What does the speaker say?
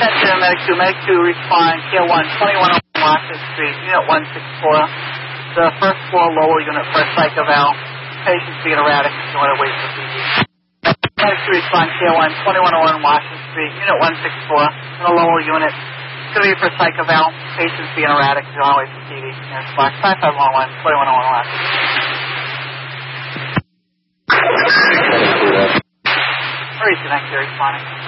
Attention, Medic 2. Medic 2, respond, KO 1, 2101 Washington Street, Unit 164. The first floor lower unit for a psych eval. Patient's being erratic. You want to wait for PD. Medic 2, respond, KO 1, 2101 Washington Street, Unit 164. In the lower unit. It's going to be for psych eval. Patient's being erratic. You want to wait for PD. Response 5511, 2101 Washington. Hurry to next year, responding.